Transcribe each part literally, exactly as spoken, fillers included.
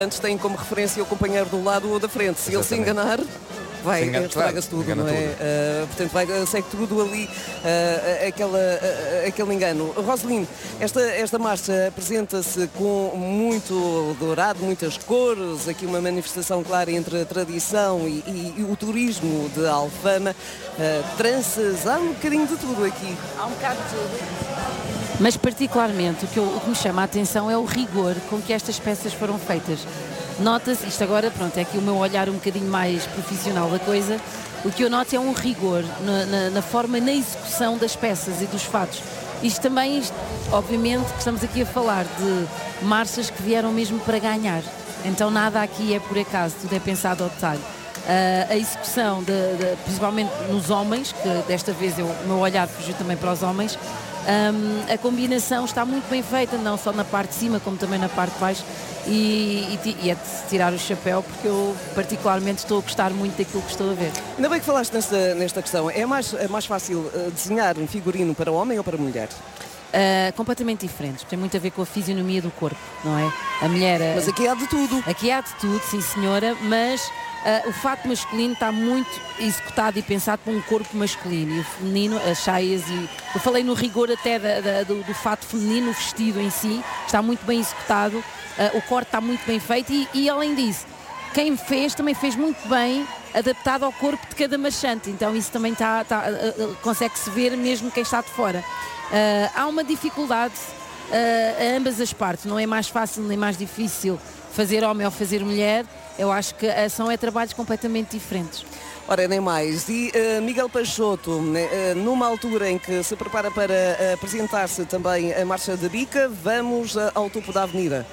Antes tem como referência o companheiro do lado ou da frente. Se ele se enganar, vai, estraga-se tudo, não é? Uh, portanto, vai, segue tudo ali, uh, aquela, uh, aquele engano. Roselino, esta, esta marcha apresenta-se com muito dourado, muitas cores, aqui uma manifestação clara entre a tradição e, e, e o turismo de Alfama. Uh, tranças, há um bocadinho de tudo aqui. Há um bocado de tudo. Mas particularmente o que, eu, o que me chama a atenção é o rigor com que estas peças foram feitas. Nota-se, isto agora, pronto, é aqui o meu olhar um bocadinho mais profissional da coisa, o que eu noto é um rigor na, na, na forma, na execução das peças e dos fatos. Isto também, isto, obviamente, que estamos aqui a falar de marchas que vieram mesmo para ganhar. Então nada aqui é por acaso, tudo é pensado ao detalhe. Uh, a execução, de, de, principalmente nos homens, que desta vez eu, o meu olhar fugiu também para os homens, um, a combinação está muito bem feita, não só na parte de cima como também na parte de baixo, e, e, e é de tirar o chapéu, porque eu particularmente estou a gostar muito daquilo que estou a ver. Ainda bem que falaste nesta, nesta questão. É mais, é mais fácil uh, desenhar um figurino para homem ou para mulher? Uh, completamente diferentes, tem muito a ver com a fisionomia do corpo, não é? A mulher... Uh, mas aqui há de tudo. Aqui há de tudo, sim senhora, mas uh, o fato masculino está muito executado e pensado para um corpo masculino, e o feminino, as saias, e eu falei no rigor até da, da, do, do fato feminino, o vestido em si, está muito bem executado, uh, o corte está muito bem feito e, e além disso, quem fez também fez muito bem, adaptado ao corpo de cada marchante, então isso também está, está, uh, uh, consegue-se ver mesmo quem está de fora. Uh, há uma dificuldade uh, a ambas as partes, não é mais fácil nem mais difícil fazer homem ou fazer mulher, eu acho que uh, são é trabalhos completamente diferentes. Ora, nem mais. E uh, Miguel Peixoto, uh, numa altura em que se prepara para uh, apresentar-se também a Marcha de Bica, vamos uh, ao topo da avenida.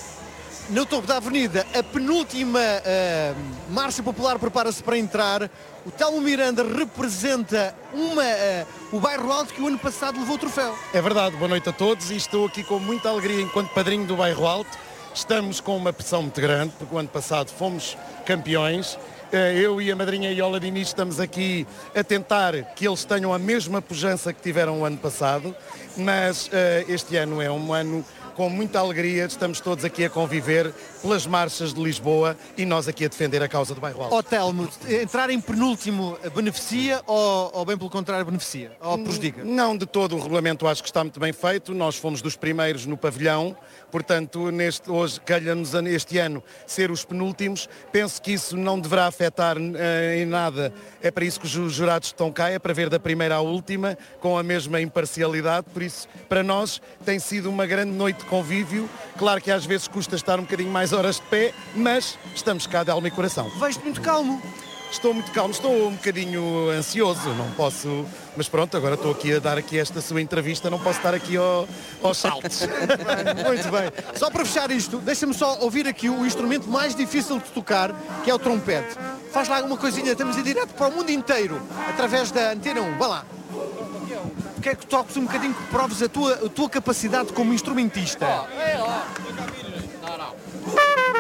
No topo da avenida, a penúltima uh, marcha popular prepara-se para entrar. O Telmo Miranda representa uma, uh, o bairro Alto que o ano passado levou o troféu. É verdade, boa noite a todos e estou aqui com muita alegria enquanto padrinho do bairro Alto. Estamos com uma pressão muito grande, porque o ano passado fomos campeões. Eu e a madrinha Iola Diniz estamos aqui a tentar que eles tenham a mesma pujança que tiveram o ano passado, mas uh, este ano é um ano com muita alegria, estamos todos aqui a conviver pelas marchas de Lisboa e nós aqui a defender a causa do bairro Alto. Ó Telmo, entrar em penúltimo beneficia ou, ou bem pelo contrário beneficia? Ou prejudica? Não de todo, o regulamento acho que está muito bem feito, nós fomos dos primeiros no pavilhão, portanto neste, hoje calha-nos este ano ser os penúltimos, penso que isso não deverá afetar uh, em nada, é para isso que os jurados estão cá, é para ver da primeira à última com a mesma imparcialidade, por isso para nós tem sido uma grande noite de convívio, claro que às vezes custa estar um bocadinho mais horas de pé, mas estamos cá de alma e coração. Vejo-te muito calmo. Estou muito calmo, estou um bocadinho ansioso, não posso, mas pronto, agora estou aqui a dar aqui esta sua entrevista, não posso estar aqui ao, aos saltos. Muito bem. Só para fechar isto, deixa-me só ouvir aqui o instrumento mais difícil de tocar, que é o trompete. Faz lá alguma coisinha, estamos em direto para o mundo inteiro, através da Antena um. Vá lá. Quer que toques um bocadinho, que proves a tua, a tua capacidade como instrumentista? Oh, é, oh.